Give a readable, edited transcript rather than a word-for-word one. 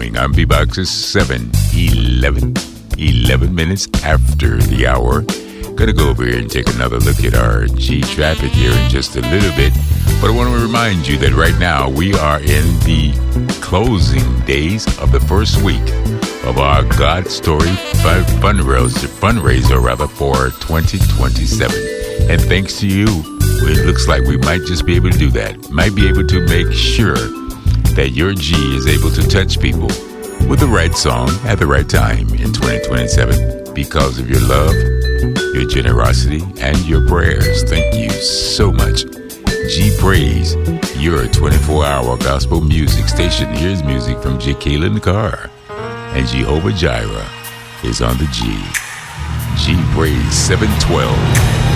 morning. I'm B-Box's 11 minutes after the hour. Gonna go over here and take another look at our G traffic here in just a little bit. But I want to remind you that right now we are in the closing days of the first week of our God Story fundraiser for 2027. And thanks to you, it looks like we might just be able to do that. Might be able to make sure that your G is able to touch people with the right song at the right time in 2027 because of your love, your generosity, and your prayers. Thank you so much. G Praise, your 24-hour gospel music station. Here's music from J. Kayla Carr. And Jehovah Jireh is on the G. G Praise 712.